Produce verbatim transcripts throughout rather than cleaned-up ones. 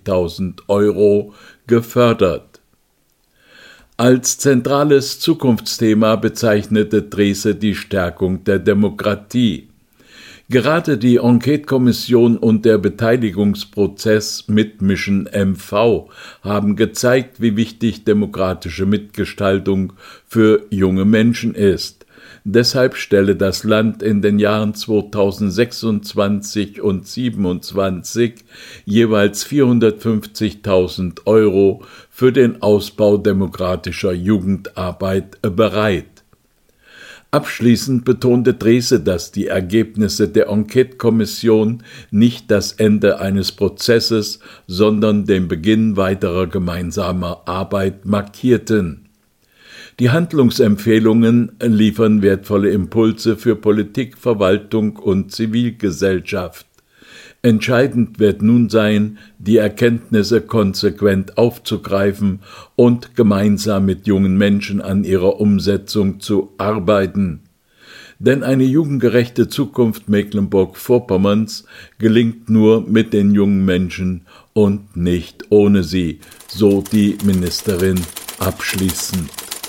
fünfzigtausend Euro gefördert. Als zentrales Zukunftsthema bezeichnete Drese die Stärkung der Demokratie. Gerade die Enquete-Kommission und der Beteiligungsprozess Mitmischen M V haben gezeigt, wie wichtig demokratische Mitgestaltung für junge Menschen ist. Deshalb stelle das Land in den Jahren zweitausendsechsundzwanzig und zweitausendsiebenundzwanzig jeweils vierhundertfünfzigtausend Euro für den Ausbau demokratischer Jugendarbeit bereit. Abschließend betonte Drese, dass die Ergebnisse der Enquete-Kommission nicht das Ende eines Prozesses, sondern den Beginn weiterer gemeinsamer Arbeit markierten. Die Handlungsempfehlungen liefern wertvolle Impulse für Politik, Verwaltung und Zivilgesellschaft. Entscheidend wird nun sein, die Erkenntnisse konsequent aufzugreifen und gemeinsam mit jungen Menschen an ihrer Umsetzung zu arbeiten. Denn eine jugendgerechte Zukunft Mecklenburg-Vorpommerns gelingt nur mit den jungen Menschen und nicht ohne sie, so die Ministerin abschließend.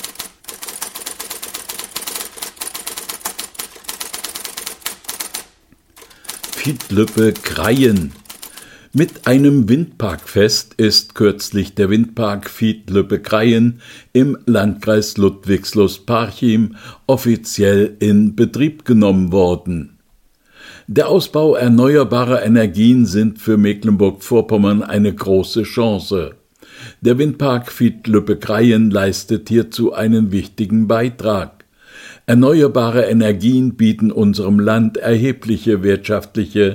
Fiedlübbe-Kraien. Mit einem Windparkfest ist kürzlich der Windpark Fiedlübbe-Kraien im Landkreis Ludwigslust-Parchim offiziell in Betrieb genommen worden. Der Ausbau erneuerbarer Energien sind für Mecklenburg-Vorpommern eine große Chance. Der Windpark Fiedlübbe-Kraien leistet hierzu einen wichtigen Beitrag. Erneuerbare Energien bieten unserem Land erhebliche wirtschaftliche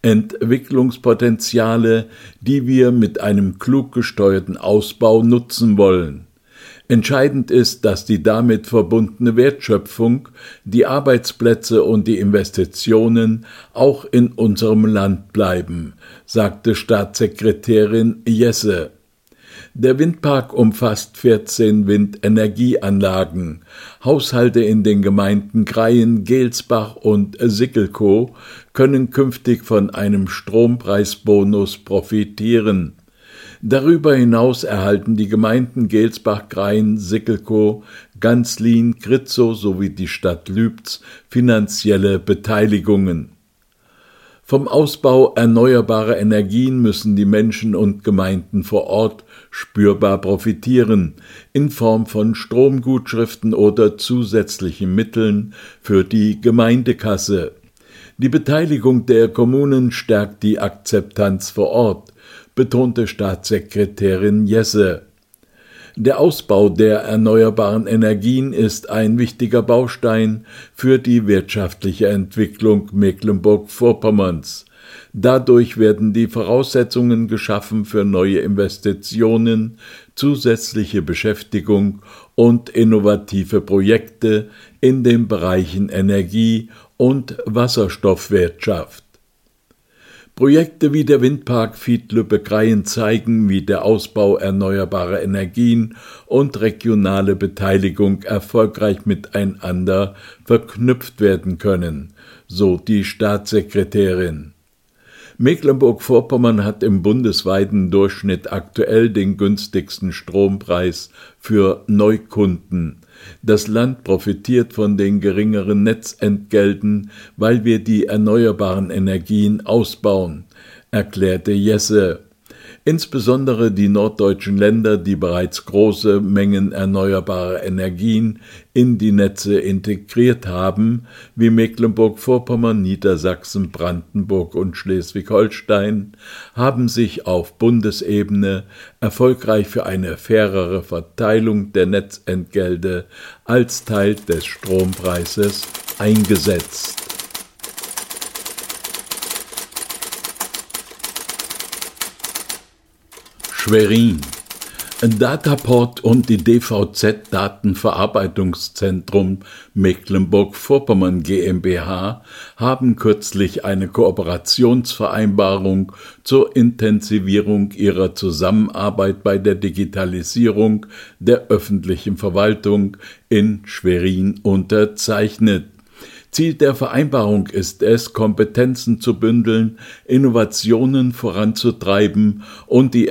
Entwicklungspotenziale, die wir mit einem klug gesteuerten Ausbau nutzen wollen. Entscheidend ist, dass die damit verbundene Wertschöpfung, die Arbeitsplätze und die Investitionen auch in unserem Land bleiben, sagte Staatssekretärin Jesse. Der Windpark umfasst vierzehn Windenergieanlagen. Haushalte in den Gemeinden Kraien, Gelsbach und Sickelkow können künftig von einem Strompreisbonus profitieren. Darüber hinaus erhalten die Gemeinden Gelsbach, Kraien, Sickelkow, Ganzlin, Kritzow sowie die Stadt Lübz finanzielle Beteiligungen. Vom Ausbau erneuerbarer Energien müssen die Menschen und Gemeinden vor Ort spürbar profitieren, in Form von Stromgutschriften oder zusätzlichen Mitteln für die Gemeindekasse. Die Beteiligung der Kommunen stärkt die Akzeptanz vor Ort, betonte Staatssekretärin Jesse. Der Ausbau der erneuerbaren Energien ist ein wichtiger Baustein für die wirtschaftliche Entwicklung Mecklenburg-Vorpommerns. Dadurch werden die Voraussetzungen geschaffen für neue Investitionen, zusätzliche Beschäftigung und innovative Projekte in den Bereichen Energie und Wasserstoffwirtschaft. Projekte wie der Windpark Fiedlübbe-Kraien zeigen, wie der Ausbau erneuerbarer Energien und regionale Beteiligung erfolgreich miteinander verknüpft werden können, so die Staatssekretärin. Mecklenburg-Vorpommern hat im bundesweiten Durchschnitt aktuell den günstigsten Strompreis für Neukunden. Das Land profitiert von den geringeren Netzentgelten, weil wir die erneuerbaren Energien ausbauen, erklärte Jesse. Insbesondere die norddeutschen Länder, die bereits große Mengen erneuerbarer Energien in die Netze integriert haben, wie Mecklenburg-Vorpommern, Niedersachsen, Brandenburg und Schleswig-Holstein, haben sich auf Bundesebene erfolgreich für eine fairere Verteilung der Netzentgelte als Teil des Strompreises eingesetzt. Schwerin. Dataport und die D V Z Datenverarbeitungszentrum Mecklenburg-Vorpommern GmbH haben kürzlich eine Kooperationsvereinbarung zur Intensivierung ihrer Zusammenarbeit bei der Digitalisierung der öffentlichen Verwaltung in Schwerin unterzeichnet. Ziel der Vereinbarung ist es, Kompetenzen zu bündeln, Innovationen voranzutreiben und die